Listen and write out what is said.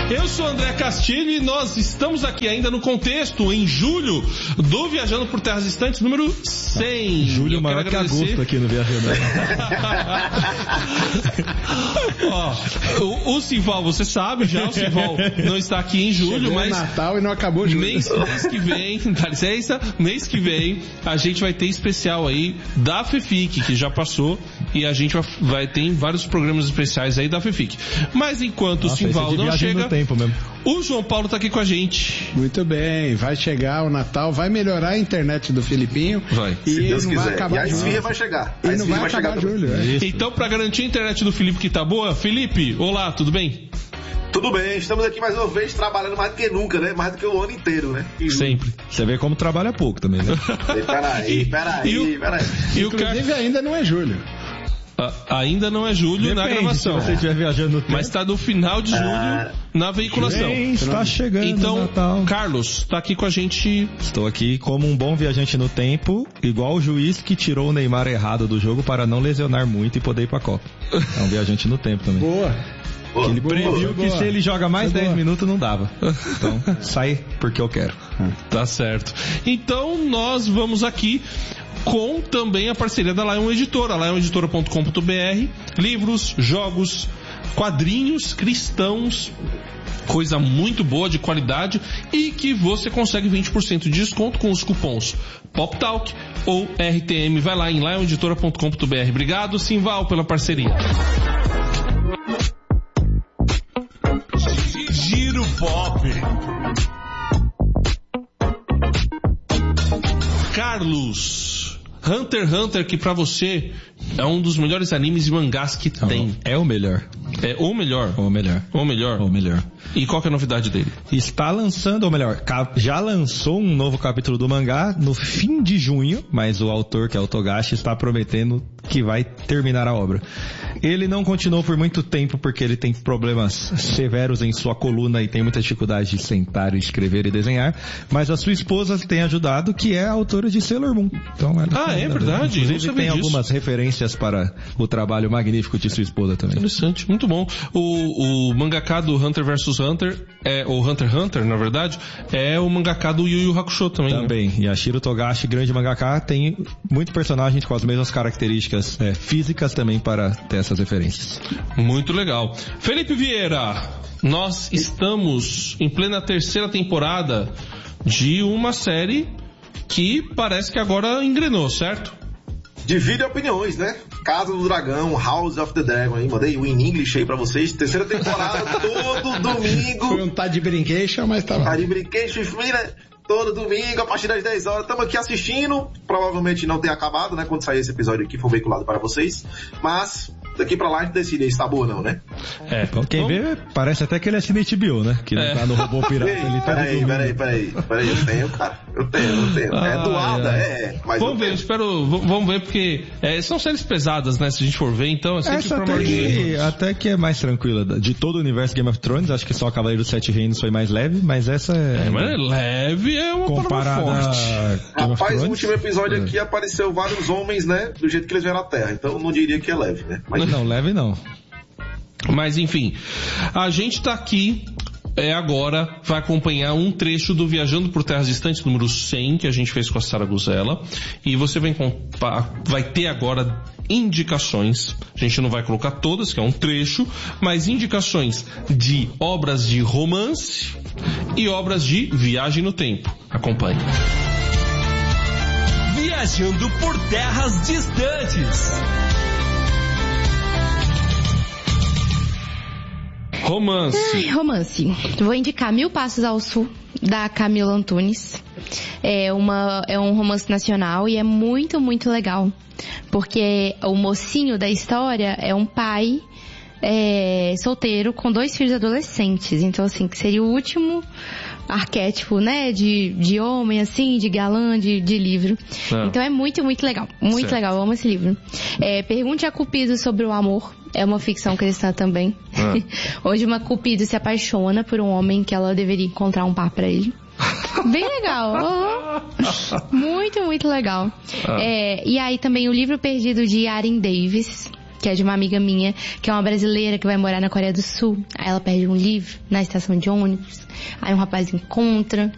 Eu sou André Castilho e nós estamos aqui ainda no contexto, em julho, do Viajando por Terras Distantes, número 100. Julho maior que agosto aqui no Viajando. Ó, o Simval, você sabe já, o Simval não está aqui em julho, chegou mas... Natal e não acabou julho. Mês que vem, dá licença, mês que vem a gente vai ter especial aí da FEFIC, que já passou, e a gente vai ter vários programas especiais aí da FEFIC. Mas enquanto o Simval não chega, o João Paulo tá aqui com a gente. Muito bem, vai chegar o Natal, vai melhorar a internet do Filipinho. Vai. E se Deus não quiser. vai acabar e a esfirra vai chegar. E não vai acabar julho. Então, pra garantir a internet do Felipe que tá boa, Felipe, olá, tudo bem? Tudo bem, estamos aqui mais uma vez trabalhando mais do que nunca, né? Mais do que o ano inteiro, né? Sempre. Você vê como trabalha pouco também, né? Peraí. Inclusive ainda não é julho. Ainda não é julho. Depende, na gravação. Se você estiver viajando no tempo. Mas está no final de julho na veiculação. Está chegando então, Natal. Carlos, está aqui com a gente. Estou aqui como um bom viajante no tempo, igual o juiz que tirou o Neymar errado do jogo para não lesionar muito e poder ir para a Copa. É um viajante no tempo também. Boa. Ele previu que se ele joga mais 10 minutos não dava. Então, sai porque eu quero. Tá certo. Então, nós vamos aqui com também a parceria da Lion Editora, lioneditora.com.br, livros, jogos, quadrinhos cristãos, coisa muito boa, de qualidade, e que você consegue 20% de desconto com os cupons PopTalk ou RTM. Vai lá em lioneditora.com.br. Obrigado, Simval, pela parceria. Giro Pop. Carlos, Hunter x Hunter, que pra você é um dos melhores animes e mangás que tem. É o melhor. É o melhor? O melhor. O melhor? O melhor. E qual que é a novidade dele? Está lançando, ou melhor, já lançou um novo capítulo do mangá no fim de junho, mas o autor, que é o Togashi, está prometendo que vai terminar a obra. Ele não continuou por muito tempo porque ele tem problemas severos em sua coluna e tem muita dificuldade de sentar, escrever e desenhar, mas a sua esposa tem ajudado, que é a autora de Sailor Moon. Então, é verdade. Inclusive tem algumas referências para o trabalho magnífico de sua esposa também. Interessante, muito bom. O mangaka do Hunter vs Hunter, o Hunter x Hunter, na verdade, é o mangaka do Yu Yu Hakusho também. Também. Né? Yashiro Togashi, grande mangaka, tem muito personagem com as mesmas características físicas também para ter essas referências. Muito legal. Felipe Vieira, nós estamos em plena terceira temporada de uma série que parece que agora engrenou, certo? Divide opiniões, né? Casa do Dragão, House of the Dragon, aí mandei o in English aí pra vocês, terceira temporada, todo domingo. Foi um tá de brincation, mas tá lá. Tá de brincation, todo domingo, a partir das 10 horas, estamos aqui assistindo, provavelmente não tem acabado, né, quando sair esse episódio aqui, for veiculado para vocês, mas daqui pra lá a gente decide aí se tá boa ou não, né? Quem vê, parece até que ele assina HBO, né? Que não tá no robô pirata. Peraí, eu tenho, cara. Eu tenho. É doada, mas vamos ver, vamos ver, porque são séries pesadas, né, se a gente for ver, então é sempre essa até que é mais tranquila. De todo o universo Game of Thrones, acho que só o Cavaleiro dos Sete Reinos foi mais leve, mas essa mas leve é uma comparada forte. Rapaz, no último episódio aqui apareceu vários homens, né, do jeito que eles vieram à Terra, então não diria que é leve, né? Mas... Não, leve não. Mas enfim, a gente tá aqui agora, vai acompanhar um trecho do Viajando por Terras Distantes, número 100, que a gente fez com a Sara Guzella, e você vai ter agora indicações, a gente não vai colocar todas, que é um trecho, mas indicações de obras de romance e obras de viagem no tempo. Acompanhe. Viajando por Terras Distantes. Romance. Vou indicar 1000 Passos ao Sul, da Camila Antunes. É um romance nacional e é muito, muito legal. Porque o mocinho da história é um pai solteiro com 2 filhos adolescentes. Então, assim, que seria o último arquétipo, né, de homem, assim, de galã, de livro. Então é muito, muito legal. Muito certo. Legal, eu amo esse livro. Pergunte a Cupido sobre o amor. É uma ficção cristã também. Onde uma Cupido se apaixona por um homem que ela deveria encontrar um par pra ele. Bem legal. Muito, muito legal. E aí também o livro perdido de Yaren Davis. que é de uma amiga minha, que é uma brasileira que vai morar na Coreia do Sul. Aí ela perde um livro na estação de ônibus. Aí um rapaz encontra